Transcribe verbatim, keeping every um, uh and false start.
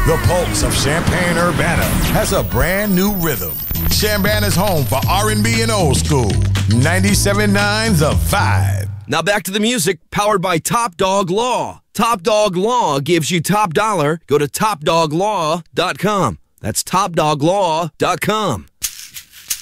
The pulse of Champaign-Urbana has a brand new rhythm. Champaign is home for R and B and old school. ninety-seven point nine The Vibe. Now back to the music, powered by Top Dog Law. Top Dog Law gives you top dollar. Go to top dog law dot com. That's top dog law dot com.